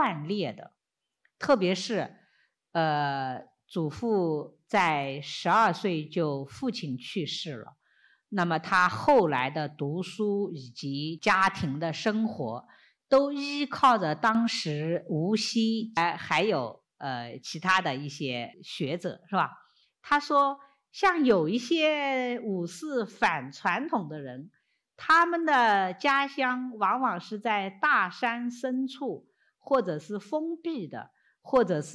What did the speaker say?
断裂的，特别是祖父在12岁就父亲去世了，那么他后来的读书以及家庭的生活都依靠着当时无锡还有其他的一些学者，是吧？他说像有一些五四反传统的人，他们的家乡往往是在大山深处，或者是封闭的，或者是